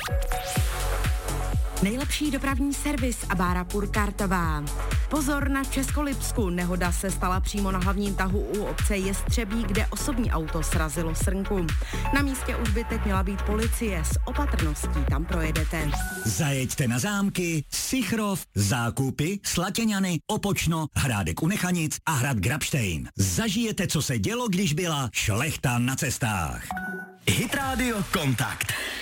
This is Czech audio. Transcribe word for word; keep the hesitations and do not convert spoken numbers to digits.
Nejlepší dopravní servis a Bára Purkartová. Pozor na Českolipsku, nehoda se stala přímo na hlavním tahu u obce Jestřebí, kde osobní auto srazilo srnku. Na místě už by teď měla být policie, s opatrností tam projedete. Zajeďte na zámky, Sichrov, Zákupy, Slatěňany, Opočno, Hrádek u Nechanic a hrad Grabštejn. Zažijete, co se dělo, když byla šlechta na cestách. Hit Radio Kontakt.